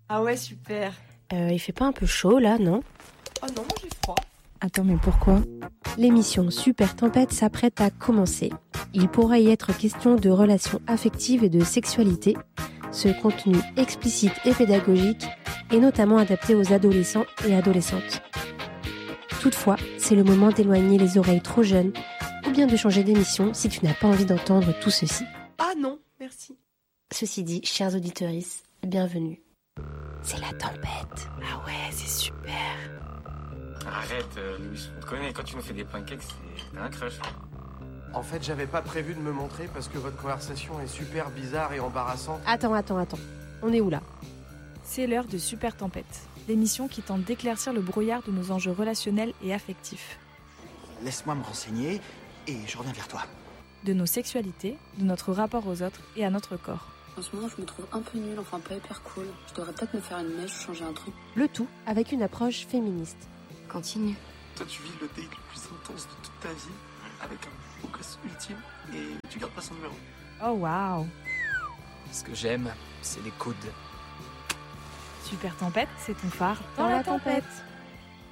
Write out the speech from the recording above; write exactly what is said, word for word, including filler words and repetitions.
Ah ouais, super. Euh, il fait pas un peu chaud là, non ? Oh non, moi j'ai froid. Attends, mais pourquoi ? L'émission Super Tempête s'apprête à commencer. Il pourrait y être question de relations affectives et de sexualité. Ce contenu explicite et pédagogique est notamment adapté aux adolescents et adolescentes. Toutefois, c'est le moment d'éloigner les oreilles trop jeunes ou bien de changer d'émission si tu n'as pas envie d'entendre tout ceci. Ah non, merci. Ceci dit, chers auditeurs, bienvenue. C'est la tempête. Ah ouais, c'est super. Arrête, euh, Louis, on te connaît, quand tu nous fais des pancakes, c'est t'as un crush. En fait, j'avais pas prévu de me montrer parce que votre conversation est super bizarre et embarrassante. Attends, attends, attends. On est où là ? C'est l'heure de Super Tempête, l'émission qui tente d'éclaircir le brouillard de nos enjeux relationnels et affectifs. Laisse-moi me renseigner et je reviens vers toi. De nos sexualités, de notre rapport aux autres et à notre corps. En ce moment, je me trouve un peu nulle, enfin pas hyper cool. Je devrais peut-être me faire une mèche ou changer un truc. Le tout avec une approche féministe. Continue. Toi, tu vis le date le plus intense de toute ta vie avec un beau gosse ultime et tu gardes pas son numéro. Oh waouh ! Ce que j'aime, c'est les coudes. Super Tempête, c'est ton phare dans, Dans la la tempête. tempête.